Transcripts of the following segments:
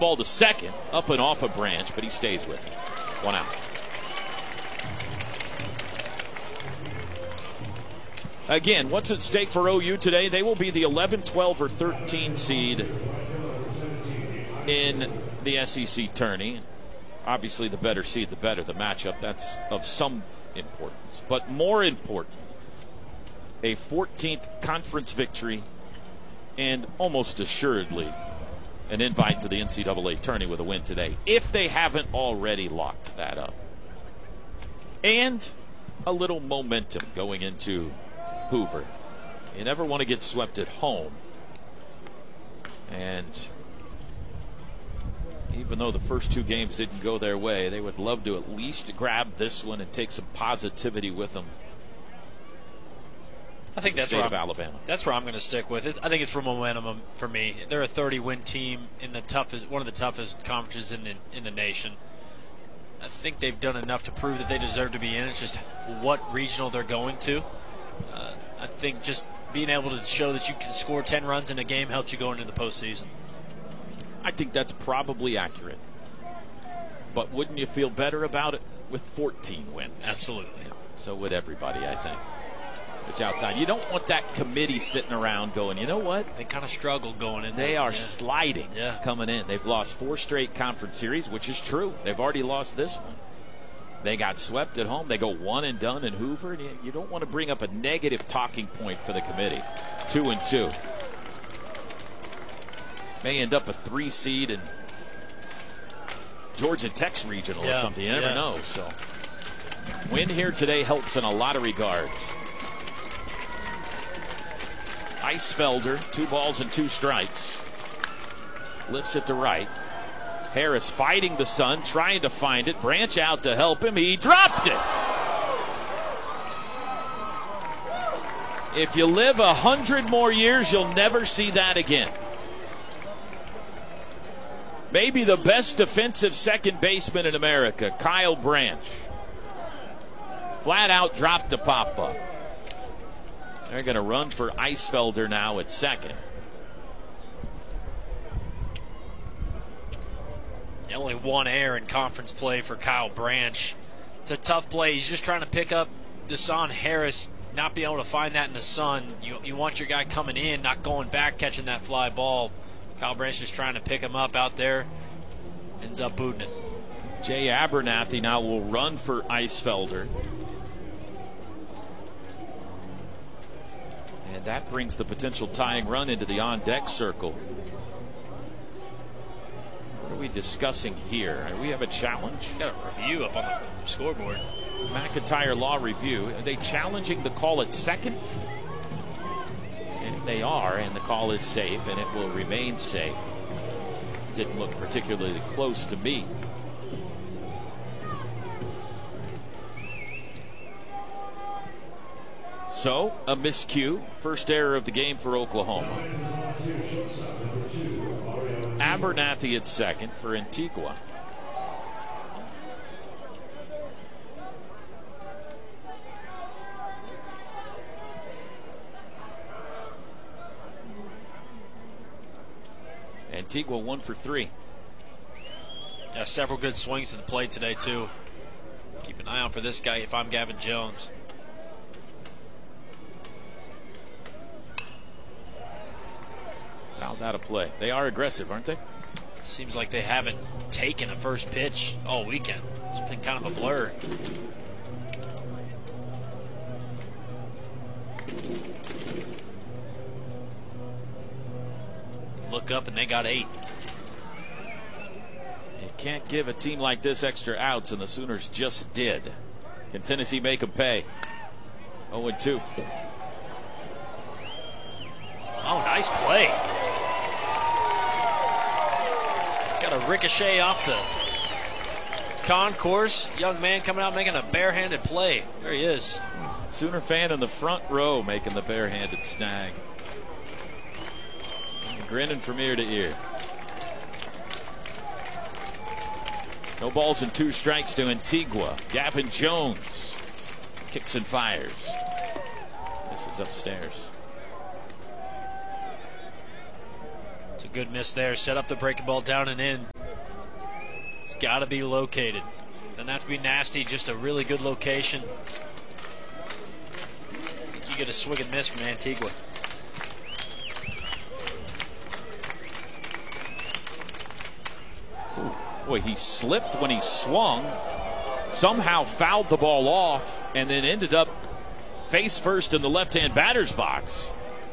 ball to second, up and off a branch, but he stays with it. 1 out. Again, what's at stake for OU today? They will be the 11, 12, or 13 seed in the SEC tourney. Obviously, the better seed, the better the matchup. That's of some importance. But more important, a 14th conference victory and almost assuredly an invite to the NCAA tourney with a win today, if they haven't already locked that up. And a little momentum going into Hoover. You never want to get swept at home. And even though the first 2 games didn't go their way, they would love to at least grab this one and take some positivity with them. I think that's where Alabama. That's where I'm going to stick with it. I think it's for momentum for me. They're a 30-win team in one of the toughest conferences in the nation. I think they've done enough to prove that they deserve to be in. It's just what regional they're going to. I think just being able to show that you can score 10 runs in a game helps you go into the postseason. I think that's probably accurate. But wouldn't you feel better about it with 14 wins? Absolutely. So would everybody, I think. It's outside. You don't want that committee sitting around going, you know what? They kind of struggled going in. They are sliding coming in. They've lost 4 straight conference series, which is true. They've already lost this one. They got swept at home. They go 1 and done in Hoover. And you don't want to bring up a negative talking point for the committee. 2-2. May end up a 3 seed in Georgia Tech's regional or something. You never know. So win here today helps in a lot of regards. Eisfelder, 2 balls and 2 strikes. Lifts it to right. Harris fighting the sun, trying to find it. Branch out to help him. He dropped it. If you live 100 more years, you'll never see that again. Maybe the best defensive second baseman in America, Kyle Branch. Flat out dropped the pop-up. They're going to run for Eisfelder now at second. Only 1 error in conference play for Kyle Branch. It's a tough play. He's just trying to pick up Desan Harris, not being able to find that in the sun. You want your guy coming in, not going back, catching that fly ball. Kyle Branch is trying to pick him up out there. Ends up booting it. Jay Abernathy now will run for Eisfelder. And that brings the potential tying run into the on-deck circle. What are we discussing here? We have a challenge. Got a review up on the scoreboard. McIntyre Law Review. Are they challenging the call at second? And they are, and the call is safe, and it will remain safe. Didn't look particularly close to me. So, a miscue. First error of the game for Oklahoma. Abernathy at second for Antigua. Antigua 1 for 3. Yeah, several good swings to the plate today, too. Keep an eye out for this guy if I'm Gavin Jones. Fouled out of play. They are aggressive, aren't they? Seems like they haven't taken a first pitch all weekend. It's been kind of a blur. Look up and they got 8. You can't give a team like this extra outs, and the Sooners just did. Can Tennessee make them pay? 0-2. Oh, nice play. Got a ricochet off the concourse. Young man coming out making a barehanded play. There he is. Sooner fan in the front row making the barehanded snag. Grinning from ear to ear. No balls and 2 strikes to Antigua. Gavin Jones kicks and fires. This is upstairs. It's a good miss there. Set up the breaking ball down and in. It's got to be located. Doesn't have to be nasty, just a really good location. I think you get a swing and miss from Antigua. Boy, he slipped when he swung, somehow fouled the ball off, and then ended up face first in the left-hand batter's box.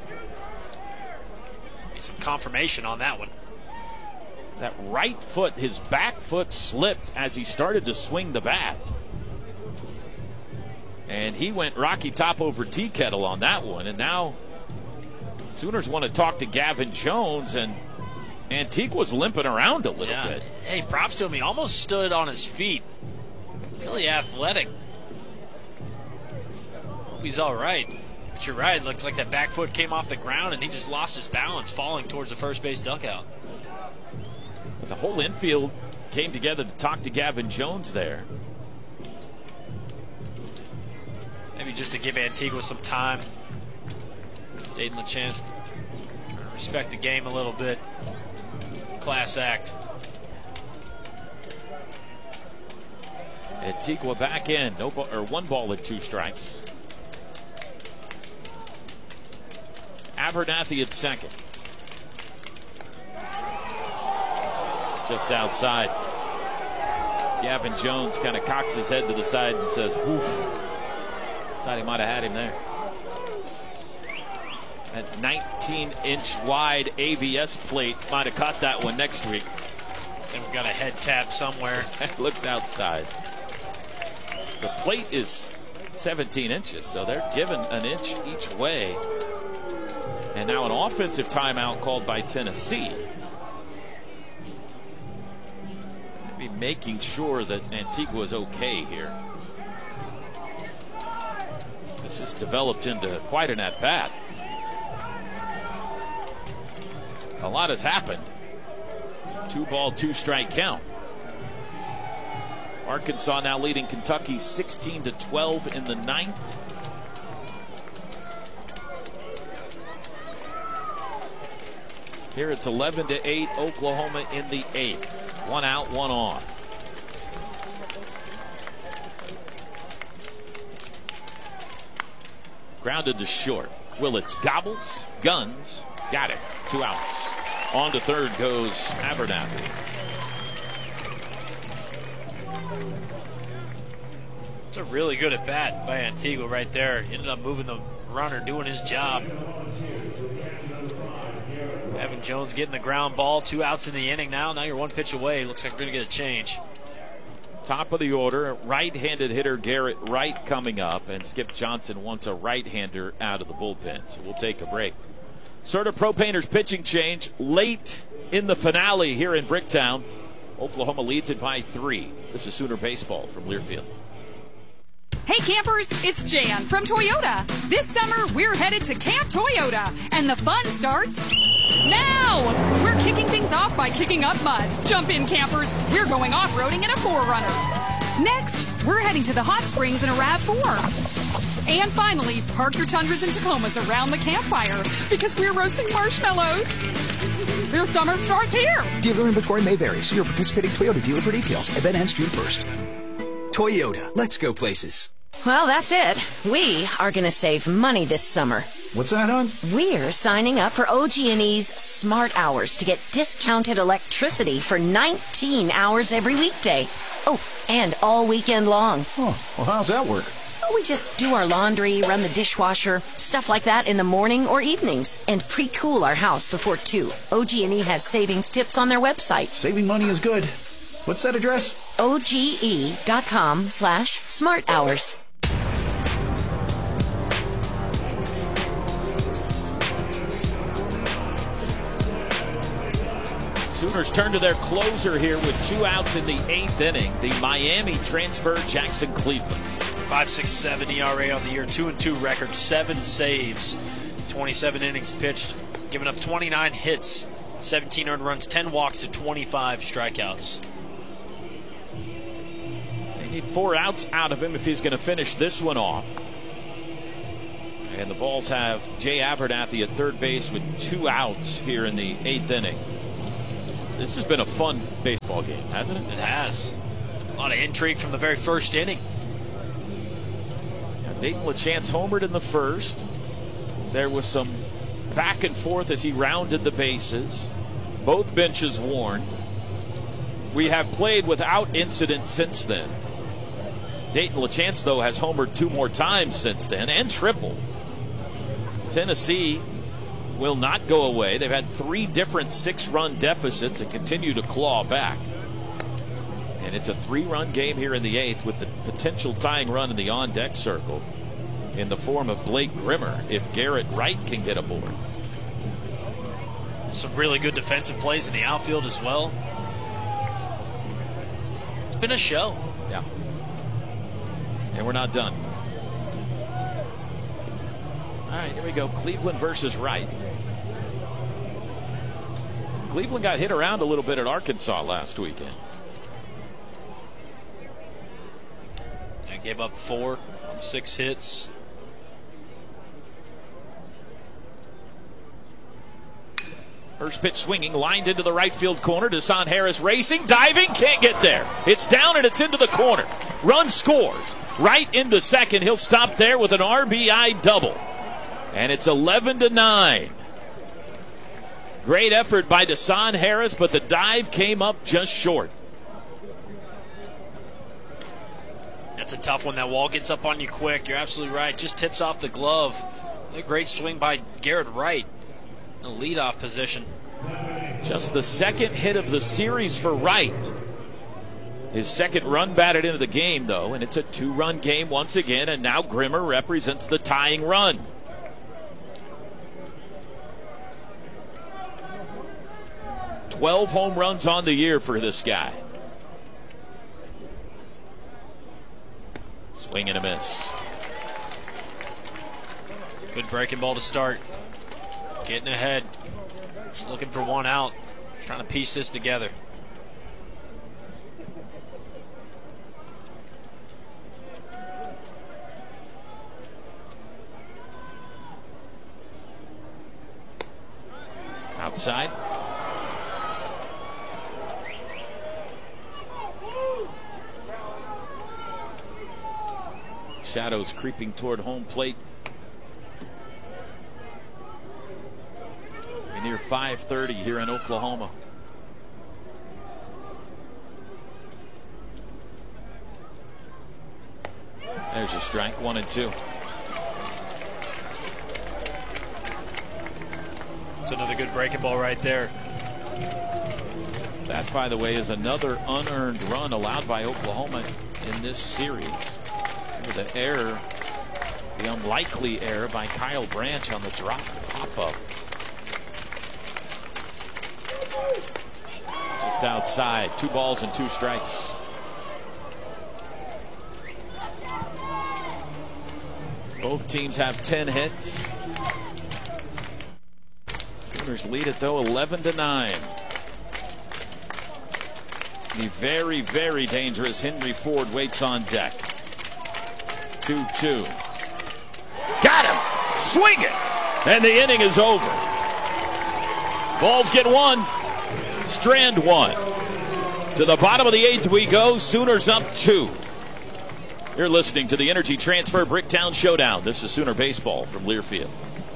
Some confirmation on that one. That right foot, his back foot slipped as he started to swing the bat. And he went Rocky Top over tea kettle on that one. And now Sooners want to talk to Gavin Jones, and Antigua's limping around a little bit. Hey, props to him. He almost stood on his feet. Really athletic. Hope he's all right. But you're right. It looks like that back foot came off the ground, and he just lost his balance, falling towards the first base dugout. The whole infield came together to talk to Gavin Jones there. Maybe just to give Antigua some time. Gave him a chance to respect the game a little bit. Class act. Antigua back in. No ball, or 1 ball and 2 strikes. Abernathy at second. Just outside. Gavin Jones kind of cocks his head to the side and says, "Oof." Thought he might have had him there. That 19-inch wide ABS plate might have caught that one next week. And we've got a head tap somewhere. Looked outside. The plate is 17 inches, so they're given an inch each way. And now an offensive timeout called by Tennessee. Be making sure that Antigua is okay here. This has developed into quite an at-bat. A lot has happened. 2 ball, 2 strike count. Arkansas now leading Kentucky 16-12 in the 9th. Here it's 11-8, Oklahoma in the 8th. 1 out, 1 on. Grounded to short. Willits gobbles, guns, got it. 2 outs. On to third goes Abernathy. It's a really good at bat by Antigua right there. Ended up moving the runner, doing his job. Gavin Jones getting the ground ball. 2 outs in the inning now. Now you're 1 pitch away. Looks like we're going to get a change. Top of the order, right-handed hitter Garrett Wright coming up, and Skip Johnson wants a right-hander out of the bullpen. So we'll take a break. Serta Pro Painters pitching change late in the finale here in Bricktown. Oklahoma leads it by 3. This is Sooner Baseball from Learfield. Hey campers, it's Jan from Toyota. This summer, we're headed to Camp Toyota, and the fun starts now. We're kicking things off by kicking up mud. Jump in, campers. We're going off-roading in a 4Runner. Next, we're heading to the hot springs in a RAV4. And finally, park your Tundras and Tacomas around the campfire because we're roasting marshmallows. Your summer starts here. Dealer inventory may vary. See your participating Toyota dealer for details. Event ends June 1st. Toyota. Let's go places. Well, that's it. We are going to save money this summer. What's that, hon? We're signing up for OG&E's Smart Hours to get discounted electricity for 19 hours every weekday. Oh, and all weekend long. Oh, well, how's that work? Well, we just do our laundry, run the dishwasher, stuff like that in the morning or evenings, and pre-cool our house before 2. OG&E has savings tips on their website. Saving money is good. What's that address? OGE.com/Smart Hours. Sooners turn to their closer here with 2 outs in the 8th inning. The Miami transfer, Jackson Cleveland. 5.67 ERA on the year, 2-2 record, 7 saves, 27 innings pitched, giving up 29 hits, 17 earned runs, 10 walks to 25 strikeouts. They need 4 outs out of him if he's going to finish this one off. And the Vols have Jay Abernathy at third base with 2 outs here in the 8th inning. This has been a fun baseball game, hasn't it? It has. A lot of intrigue from the very first inning. Now, Dayton LeChance homered in the first. There was some back and forth as he rounded the bases. Both benches worn. We have played without incident since then. Dayton LeChance, though, has homered 2 more times since then and tripled. Tennessee will not go away. They've had 3 different 6-run deficits and continue to claw back. And it's a 3-run game here in the 8th with the potential tying run in the on-deck circle in the form of Blake Grimmer if Garrett Wright can get aboard. Some really good defensive plays in the outfield as well. It's been a show. Yeah. And we're not done. All right, here we go. Cleveland versus Wright. Cleveland got hit around a little bit at Arkansas last weekend. They gave up 4 on 6 hits. First pitch swinging, lined into the right field corner. Desan Harris racing, diving, can't get there. It's down and it's into the corner. Run scores. Right into second. He'll stop there with an RBI double. And it's 11-9. Great effort by Desan Harris, but the dive came up just short. That's a tough one. That wall gets up on you quick. You're absolutely right. Just tips off the glove. A great swing by Garrett Wright. The leadoff position. Just the second hit of the series for Wright. His second run batted into the game, though, and it's a 2-run game once again, and now Grimmer represents the tying run. $12 home runs on the year for this guy. Swing and a miss. Good breaking ball to start. Getting ahead. Just looking for 1 out. Trying to piece this together. Outside. Shadows creeping toward home plate. Near 5:30 here in Oklahoma. There's a strike, 1-2. It's another good breaking ball right there. That, by the way, is another unearned run allowed by Oklahoma in this series. The error, the unlikely error by Kyle Branch on the drop pop-up. Just outside. 2 balls and 2 strikes. Both teams have 10 hits. Sooners lead it, though, 11-9. The very, very dangerous Henry Ford waits on deck. 2-2. Got him! Swing it! And the inning is over. Balls get 1. Strand 1. To the bottom of the 8th we go. Sooners up 2. You're listening to the Energy Transfer Bricktown Showdown. This is Sooner Baseball from Learfield.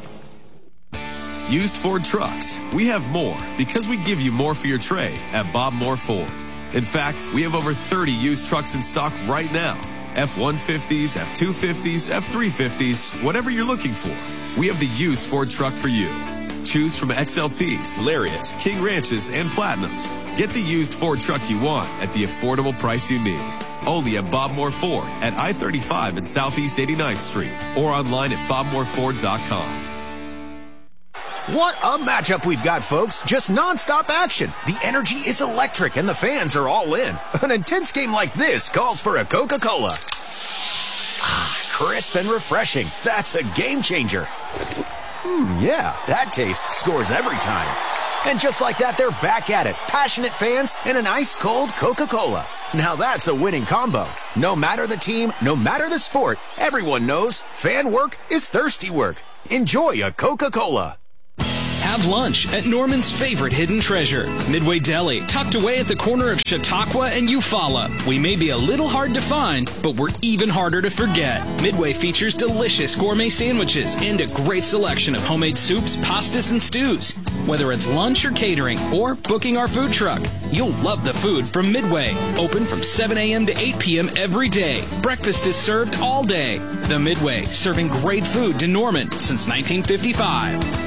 Used Ford trucks. We have more because we give you more for your trade at Bob Moore Ford. In fact, we have over 30 used trucks in stock right now. F-150s, F-250s, F-350s, whatever you're looking for. We have the used Ford truck for you. Choose from XLTs, Lariats, King Ranches, and Platinums. Get the used Ford truck you want at the affordable price you need. Only at Bob Moore Ford at I-35 and Southeast 89th Street or online at bobmooreford.com. What a matchup we've got, folks. Just nonstop action. The energy is electric and the fans are all in. An intense game like this calls for a Coca-Cola. Ah, crisp and refreshing. That's a game changer. Yeah, that taste scores every time. And just like that, they're back at it. Passionate fans and an ice-cold Coca-Cola. Now that's a winning combo. No matter the team, no matter the sport, everyone knows fan work is thirsty work. Enjoy a Coca-Cola. have lunch at Norman's favorite hidden treasure, Midway Deli, tucked away at the corner of Chautauqua and Eufaula. We may be a little hard to find, but we're even harder to forget. Midway features delicious gourmet sandwiches and a great selection of homemade soups, pastas, and stews. Whether it's lunch or catering or booking our food truck, you'll love the food from Midway. Open from 7 a.m. to 8 p.m. every day. Breakfast is served all day. The Midway, serving great food to Norman since 1955.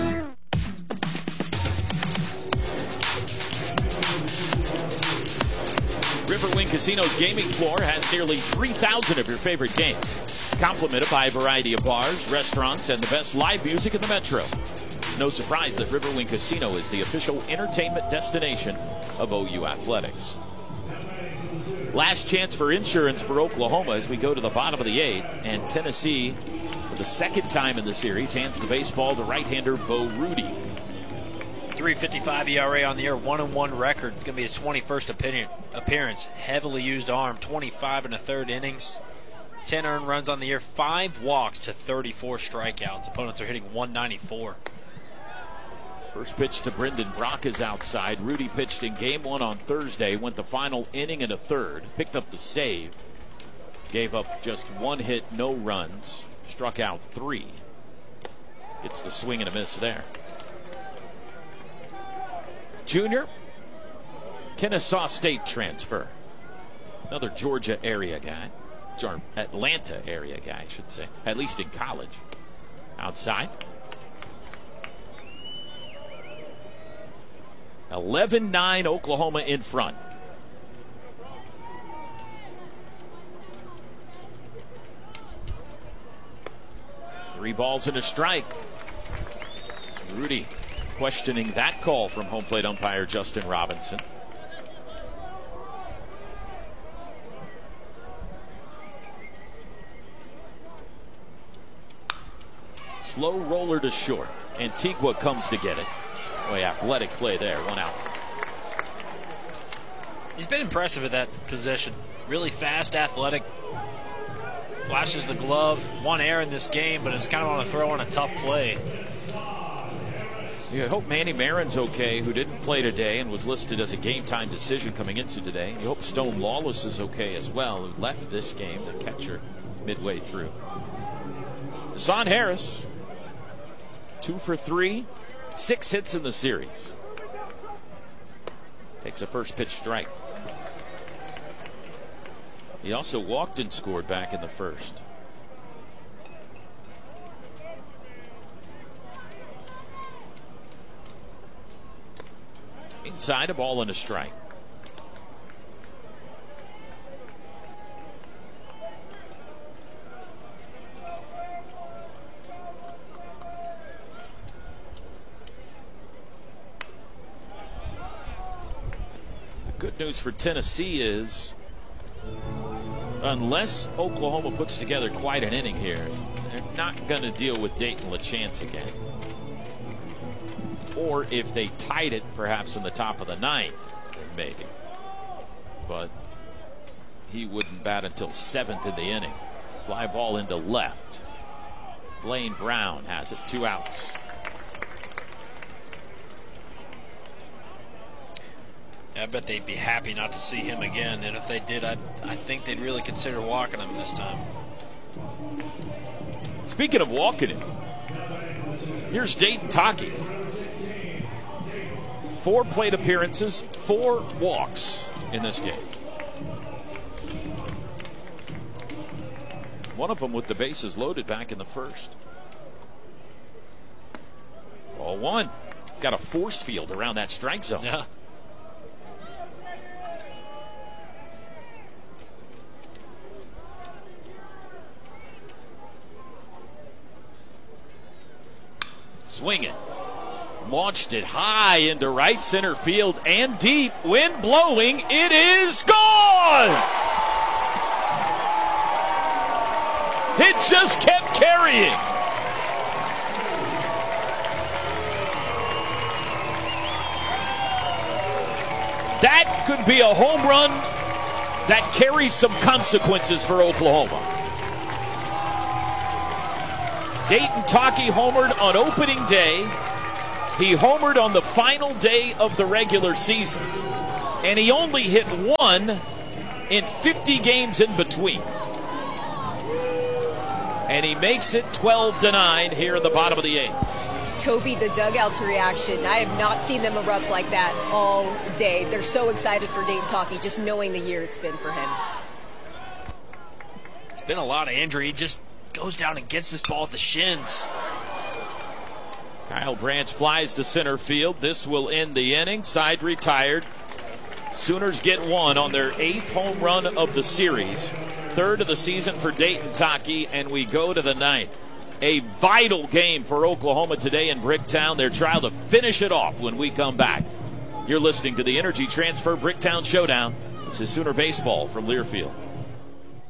Riverwind Casino's gaming floor has nearly 3,000 of your favorite games, complemented by a variety of bars, restaurants, and the best live music in the metro. No surprise that Riverwind Casino is the official entertainment destination of OU Athletics. Last chance for insurance for Oklahoma as we go to the bottom of the 8th, and Tennessee, for the second time in the series, hands the baseball to right-hander Bo Rudy. 3.55 ERA on the year, 1-1 record. It's going to be his 21st appearance. Heavily used arm, 25 1/3 innings, 10 earned runs on the year, 5 walks to 34 strikeouts. Opponents are hitting 194. First pitch to Brendan Brock is outside. Rudy pitched in game 1 on Thursday, went the final inning and a third, picked up the save, gave up just 1 hit, no runs, struck out 3. Gets the swing and a miss there. Junior, Kennesaw State transfer. Another Georgia area guy, or Atlanta area guy, I should say, at least in college. Outside. 11-9 Oklahoma in front. Three balls and a strike. Rudy questioning that call from home plate umpire Justin Robinson. Slow roller to short. Antigua comes to get it. Boy, athletic play there. 1 out. He's been impressive at that position. Really fast, athletic. Flashes the glove. 1 error in this game, but it's kind of on a throw on a tough play. You hope Manny Marin's okay, who didn't play today and was listed as a game-time decision coming into today. You hope Stone Lawless is okay as well, who left this game, the catcher, midway through. Son Harris, 2 for 3. 6 hits in the series. Takes a first pitch strike. He also walked and scored back in the first. Inside, a ball and a strike. Good news for Tennessee is, unless Oklahoma puts together quite an inning here, they're not going to deal with Dayton LaChance again. Or if they tied it perhaps in the top of the 9th, maybe. But he wouldn't bat until 7th in the inning. Fly ball into left. Blaine Brown has it, 2 outs. I bet they'd be happy not to see him again, and if they did, I think they'd really consider walking him this time. Speaking of walking him, here's Dayton Taki. 4 plate appearances, 4 walks in this game. One of them with the bases loaded back in the first. Ball 1. He's got a force field around that strike zone. Yeah. Swinging. Launched it high into right center field and deep. Wind blowing. It is gone! It just kept carrying. That could be a home run that carries some consequences for Oklahoma. Dayton Taki homered on opening day. He homered on the final day of the regular season, and he only hit one in 50 games in between. And he makes it 12-9 here in the bottom of the 8th. Toby, the dugout's reaction, I have not seen them erupt like that all day. They're so excited for Dayton Talkie, just knowing the year it's been for him. It's been a lot of injury. He just goes down and gets this ball at the shins. Kyle Branch flies to center field. This will end the inning. Side retired. Sooners get one on their 8th home run of the series. 3rd of the season for Dayton Talkie, and we go to the 9th. A vital game for Oklahoma today in Bricktown. They're trying to finish it off when we come back. You're listening to the Energy Transfer Bricktown Showdown. This is Sooner Baseball from Learfield.